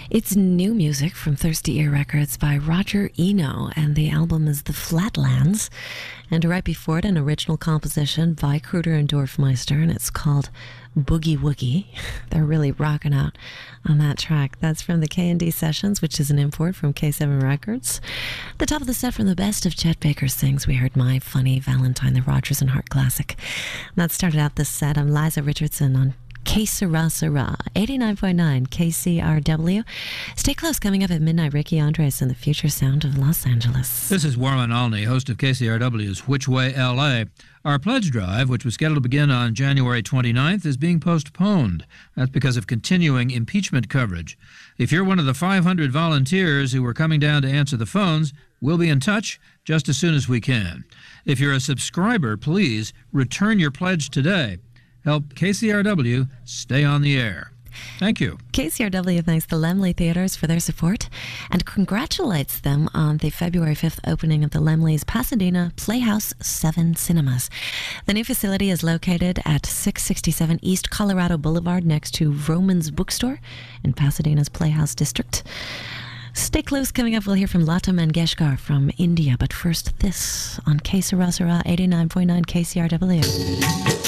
It's new music from Thirsty Ear Records by Roger Eno, and the album is The Flatlands. And right before it, an original composition by Kruder and Dorfmeister, and it's called Boogie Woogie. They're really rocking out on that track. That's from the K&D Sessions, which is an import from K7 Records. The top of the set from the best of Chet Baker's things, we heard My Funny Valentine, the Rodgers and Hart classic. And that started out this set. I'm Liza Richardson on K Sarah Sarah, 89.9 KCRW. Stay close. Coming up at midnight, Ricky Andres and the future sound of Los Angeles. This is Warren Alney, host of KCRW's Which Way LA. Our pledge drive, which was scheduled to begin on January 29th, is being postponed. That's because of continuing impeachment coverage. If you're one of the 500 volunteers who are coming down to answer the phones, we'll be in touch just as soon as we can. If you're a subscriber, please return your pledge today. Help KCRW stay on the air. Thank you. KCRW thanks the Laemmle Theaters for their support and congratulates them on the February 5th opening of the Laemmle's Pasadena Playhouse 7 Cinemas. The new facility is located at 667 East Colorado Boulevard next to Roman's Bookstore in Pasadena's Playhouse District. Stay close. Coming up, we'll hear from Lata Mangeshkar from India. But first, this on K Sarah Sarah, 89.9 KCRW.